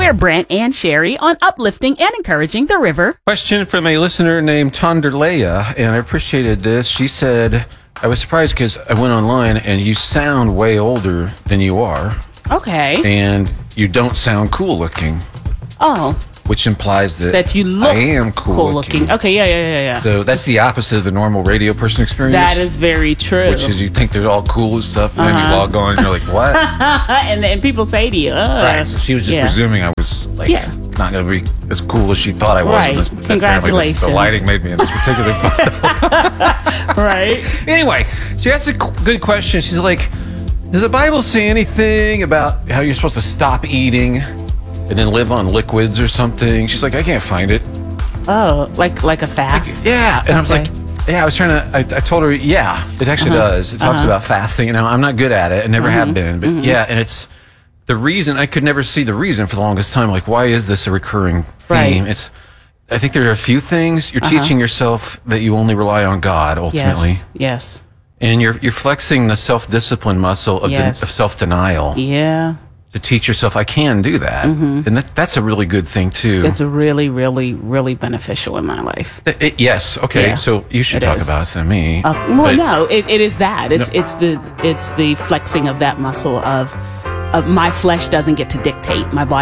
here, Brent and Sherry, on uplifting and encouraging the river. Question from a listener named Tonderleia, and I appreciated this. She said, I was surprised because I went online and you sound way older than you are. Okay. And you don't sound cool looking. Oh. Which implies that you look I am cool looking. Okay, yeah. So that's the opposite of the normal radio person experience. That is very true. Which is you think they're all cool and stuff, and then you log on and you're like, what? and then people say to you, Right, so she was just presuming I was not going to be as cool as she thought I was. Right, congratulations. The lighting made me in this particular photo. Right. Anyway, she asked a good question. She's like, does the Bible say anything about how you're supposed to stop eating and then live on liquids or something? She's like, I can't find it. Oh, like a fast? Yeah. And I was like, I was trying to, I told her, yeah, it actually does. It talks about fasting. You know, I'm not good at it. I never have been. But yeah, and it's the reason, I could never see the reason for the longest time. Like, why is this a recurring theme? Right. I think there are a few things. You're teaching yourself that you only rely on God, ultimately. Yes. And you're flexing the self-discipline muscle of self-denial. Yeah. To teach yourself, I can do that. And that's a really good thing, too. It's really, really, really beneficial in my life. Yes. Okay. Yeah, so you should talk about it instead of me. No, it is that. It's the flexing of that muscle of my flesh doesn't get to dictate. My body